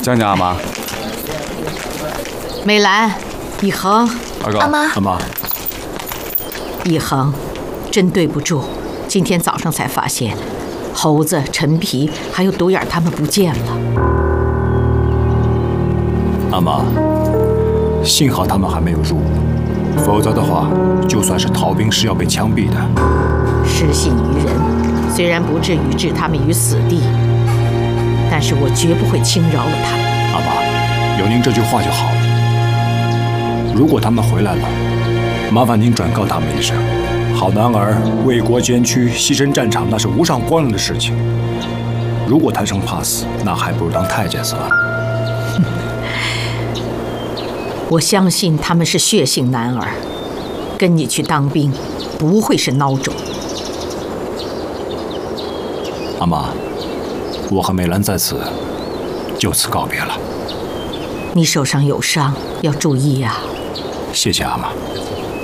江江阿妈， 美兰，以恒， 二哥， 阿妈， 阿妈， 以恒，真对不住，今天早上才发现，猴子、陈皮还有独眼他们不见了。 阿妈，幸好他们还没有入伍，否则的话，就算是逃兵是要被枪毙的。 失信于人，虽然不至于置他们于死地，但是我绝不会轻饶了他们。 阿妈，有您这句话就好。如果他们回来了，麻烦您转告他们一声，好男儿为国捐躯、牺牲战场，那是无上光荣的事情。如果贪生怕死，那还不如当太监算了。 我相信他们是血性男儿，跟你去当兵，不会是孬种。 阿妈，我和美兰在此就此告别了。 你手上有伤，要注意呀。 谢谢阿妈。